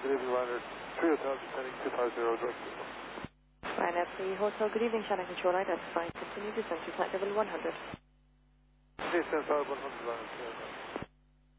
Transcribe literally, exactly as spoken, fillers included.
David Liner, three Hotel descending two five zero direct. Ryanair three Hotel, good evening, channel control identified. Continue descent to flight level one hundred. Descent five one hundred Liner.